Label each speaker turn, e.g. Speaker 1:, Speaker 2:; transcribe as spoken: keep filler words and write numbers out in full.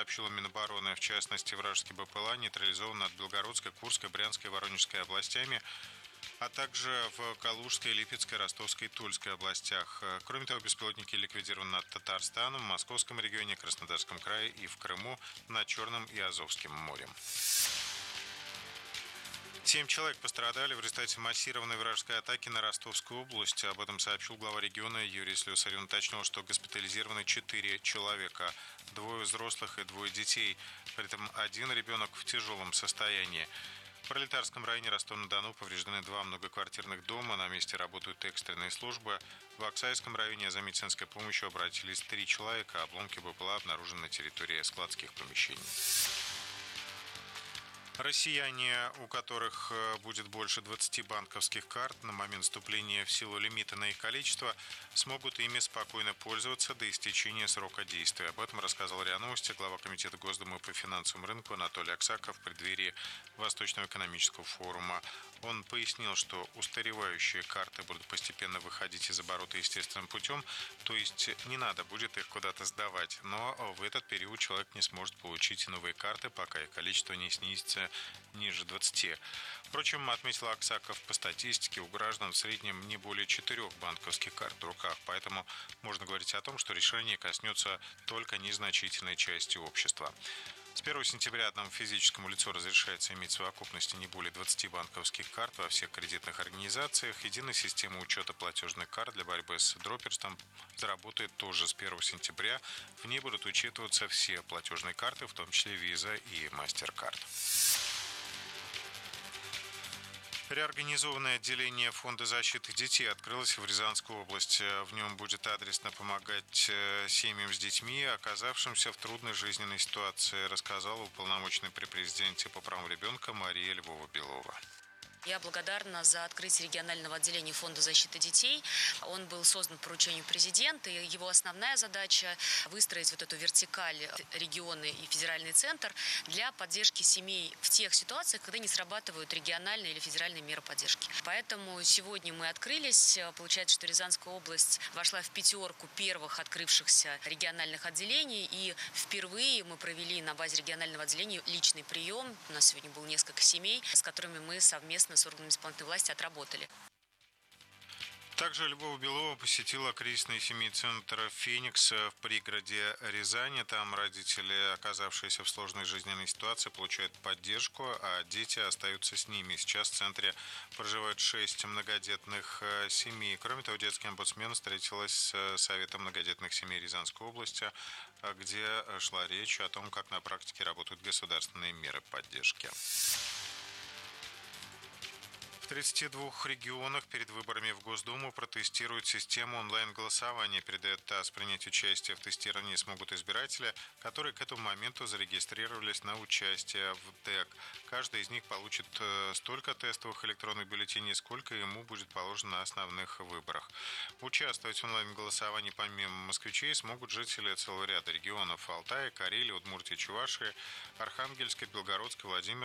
Speaker 1: сообщила Минобороны. В частности, вражеский БПЛА нейтрализован над Белгородской, Курской, Брянской и Воронежской областями, а также в Калужской, Липецкой, Ростовской и Тульской областях. Кроме того, беспилотники ликвидированы над Татарстаном, в Московском регионе, Краснодарском крае и в Крыму, над Черным и Азовским морем. Семь человек пострадали в результате массированной вражеской атаки на Ростовскую область. Об этом сообщил глава региона Юрий Слюсарь. Он уточнил, что госпитализированы четыре человека, двое взрослых и двое детей. При этом один ребенок в тяжелом состоянии. В Пролетарском районе Ростова-на-Дону повреждены два многоквартирных дома. На месте работают экстренные службы. В Аксайском районе за медицинской помощью обратились три человека. Обломки БПЛА обнаружены на территории складских помещений. Россияне, у которых будет больше двадцати банковских карт на момент вступления в силу лимита на их количество, смогут ими спокойно пользоваться до истечения срока действия. Об этом рассказал РИА Новости глава Комитета Госдумы по финансовому рынку Анатолий Аксаков в преддверии Восточного экономического форума. Он пояснил, что устаревающие карты будут постепенно выходить из оборота естественным путем, то есть не надо будет их куда-то сдавать, но в этот период человек не сможет получить новые карты, пока их количество не снизится ниже двадцати. Впрочем, отметил Аксаков, по статистике у граждан в среднем не более четырех банковских карт в руках, поэтому можно говорить о том, что решение коснется только незначительной части общества. С первого сентября одному физическому лицу разрешается иметь в совокупности не более двадцати банковских карт во всех кредитных организациях. Единая система учета платежных карт для борьбы с дроперством заработает тоже с первого сентября. В ней будут учитываться все платежные карты, в том числе Visa и MasterCard. Реорганизованное отделение Фонда защиты детей открылось в Рязанской области. В нем будет адресно помогать семьям с детьми, оказавшимся в трудной жизненной ситуации, рассказала уполномоченная при президенте по правам ребенка Мария Львова-Белова.
Speaker 2: Я благодарна за открытие регионального отделения Фонда защиты детей. Он был создан по поручению президента, и его основная задача – выстроить вот эту вертикаль регионы и федеральный центр для поддержки семей в тех ситуациях, когда не срабатывают региональные или федеральные меры поддержки. Поэтому сегодня мы открылись. Получается, что Рязанская область вошла в пятерку первых открывшихся региональных отделений, и впервые мы провели на базе регионального отделения личный прием. У нас сегодня было несколько семей, с которыми мы совместно с органами исполнительной власти отработали.
Speaker 1: Также Львова-Белова посетила кризисный семейный центр «Феникс» в пригороде Рязани. Там родители, оказавшиеся в сложной жизненной ситуации, получают поддержку, а дети остаются с ними. Сейчас в центре проживают шесть многодетных семей. Кроме того, детский омбудсмен встретилась с Советом многодетных семей Рязанской области, где шла речь о том, как на практике работают государственные меры поддержки. В тридцати двух регионах перед выборами в Госдуму протестируют систему онлайн-голосования. Передает ТАСС, принять участие в тестировании смогут избиратели, которые к этому моменту зарегистрировались на участие в ДЭК. Каждый из них получит столько тестовых электронных бюллетеней, сколько ему будет положено на основных выборах. Участвовать в онлайн-голосовании помимо москвичей смогут жители целого ряда регионов: Алтая, Карелии, Удмуртии, Чувашии, Архангельской, Белгородской, Владимирской,